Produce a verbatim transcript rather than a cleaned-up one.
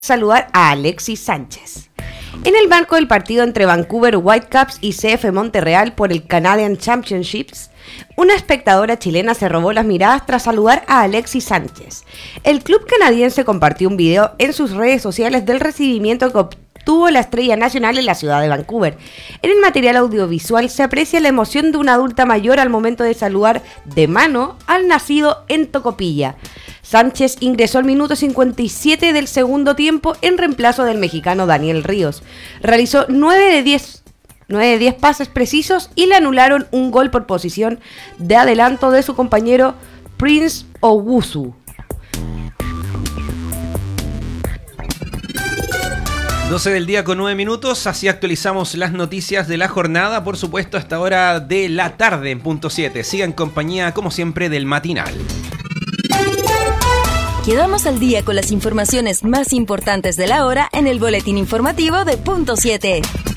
saludar a Alexis Sánchez. En el marco del partido entre Vancouver Whitecaps y C F Montreal por el Canadian Championships, una espectadora chilena se robó las miradas tras saludar a Alexis Sánchez. El club canadiense compartió un video en sus redes sociales del recibimiento que obtuvo la estrella nacional en la ciudad de Vancouver. En el material audiovisual se aprecia la emoción de una adulta mayor al momento de saludar de mano al nacido en Tocopilla. Sánchez ingresó al minuto cincuenta y siete del segundo tiempo en reemplazo del mexicano Daniel Ríos. Realizó nueve de diez pases precisos y le anularon un gol por posición de adelanto de su compañero Prince Owusu. doce del día con nueve minutos, así actualizamos las noticias de la jornada, por supuesto a esta hora de la tarde en punto siete. Siga en compañía, como siempre, del matinal. Quedamos al día con las informaciones más importantes de la hora en el boletín informativo de punto siete.